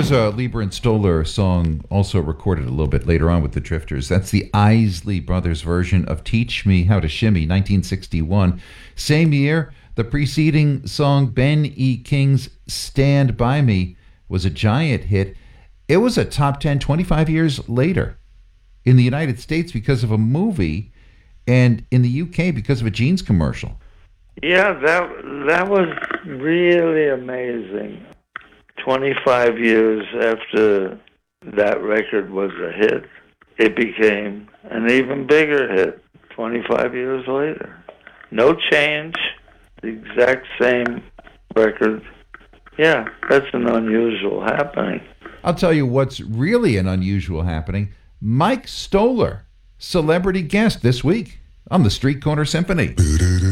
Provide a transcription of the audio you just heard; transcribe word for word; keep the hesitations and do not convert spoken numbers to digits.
there's a Leiber and Stoller song also recorded a little bit later on with the Drifters. That's the Isley Brothers version of Teach Me How to Shimmy, nineteen sixty-one. Same year, the preceding song, Ben E. King's Stand By Me, was a giant hit. It was a top ten twenty-five years later in the United States because of a movie, and in the U K because of a jeans commercial. Yeah, that that was really amazing. twenty-five years after that record was a hit, it became an even bigger hit twenty-five years later. No change, the exact same record. Yeah, that's an unusual happening. I'll tell you what's really an unusual happening. Mike Stoller, celebrity guest this week on the Street Corner Symphony.